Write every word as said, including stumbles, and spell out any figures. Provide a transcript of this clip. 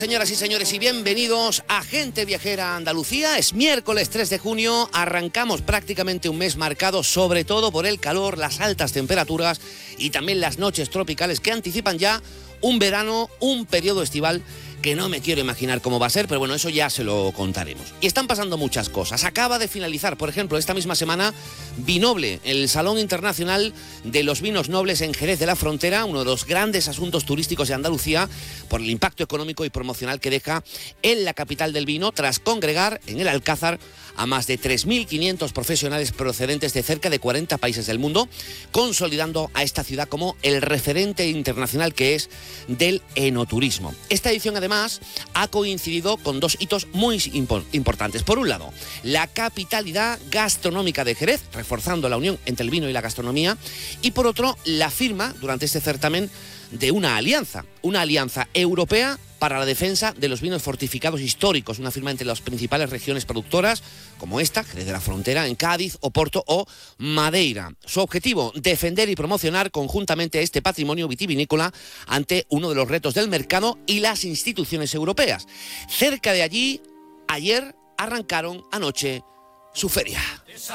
Señoras y señores, y bienvenidos a Gente Viajera Andalucía. Es miércoles tres de junio, arrancamos prácticamente un mes marcado sobre todo por el calor, las altas temperaturas y también las noches tropicales que anticipan ya un verano, un periodo estival que no me quiero imaginar cómo va a ser, pero bueno, eso ya se lo contaremos. Y están pasando muchas cosas. Acaba de finalizar, por ejemplo, esta misma semana, Vinoble, el Salón Internacional de los Vinos Nobles en Jerez de la Frontera, uno de los grandes asuntos turísticos de Andalucía, por el impacto económico y promocional que deja en la capital del vino, tras congregar en el Alcázar a más de tres mil quinientos profesionales procedentes de cerca de cuarenta países del mundo, consolidando a esta ciudad como el referente internacional que es del enoturismo. Esta edición, además, ha coincidido con dos hitos muy impo- importantes. Por un lado, la capitalidad gastronómica de Jerez, reforzando la unión entre el vino y la gastronomía, y por otro, la firma, durante este certamen, de una alianza, una alianza europea para la defensa de los vinos fortificados históricos, una firma entre las principales regiones productoras, como esta, Jerez de la Frontera, en Cádiz, Oporto o Madeira. Su objetivo, defender y promocionar conjuntamente este patrimonio vitivinícola ante uno de los retos del mercado y las instituciones europeas. Cerca de allí, ayer arrancaron anoche su feria.